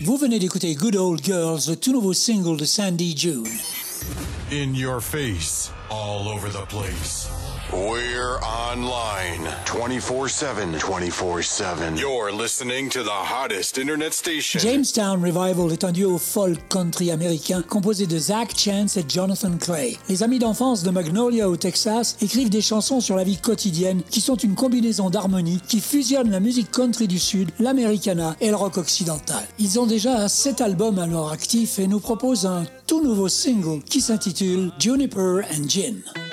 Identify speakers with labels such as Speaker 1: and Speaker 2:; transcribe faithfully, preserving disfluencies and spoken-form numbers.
Speaker 1: Vous venez d'écouter Good Old Girls, le tout nouveau single de Sandy June.
Speaker 2: In your face, all over the place.
Speaker 3: We're online twenty-four seven, twenty-four seven.
Speaker 2: You're listening to the hottest internet station.
Speaker 1: Jamestown Revival est un duo folk country américain composé de Zach Chance et Jonathan Clay. Les amis d'enfance de Magnolia au Texas écrivent des chansons sur la vie quotidienne qui sont une combinaison d'harmonies qui fusionne la musique country du Sud, l'Americana et le rock occidental. Ils ont déjà sept albums à leur actif et nous proposent un tout nouveau single qui s'intitule Juniper and Gin.